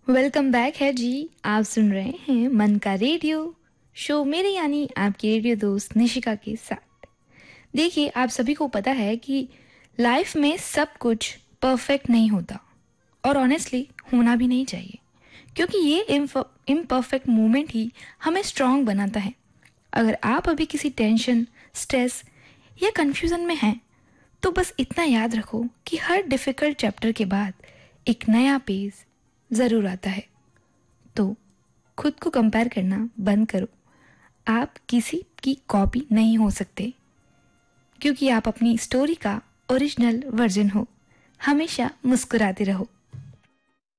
Welcome back है जी। आप सुन रहे हैं मन का रेडियो शो मेरे यानी आपकी रेडियो दोस्त निशिका के साथ। देखिए, आप सभी को पता है कि लाइफ में सब कुछ परफेक्ट नहीं होता और ऑनेस्टली होना भी नहीं चाहिए, क्योंकि ये इम्परफेक्ट मोमेंट ही हमें स्ट्रांग बनाता है। अगर आप अभी किसी टेंशन, स्ट्रेस या कंफ्यूजन में हैं, तो बस इतना याद रखो कि हर डिफिकल्ट चैप्टर के बाद एक नया पेज ज़रूर आता है। तो खुद को कंपेयर करना बंद करो। आप किसी की कॉपी नहीं हो सकते, क्योंकि आप अपनी स्टोरी का ओरिजिनल वर्जन हो। हमेशा मुस्कुराते रहो।